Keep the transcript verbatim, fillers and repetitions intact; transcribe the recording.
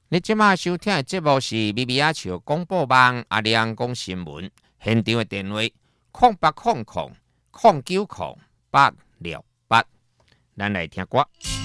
你即马收听的节目是咪咪仔笑广播网阿亮讲新闻，现场的电话空八空空空九空八六八，咱来听歌。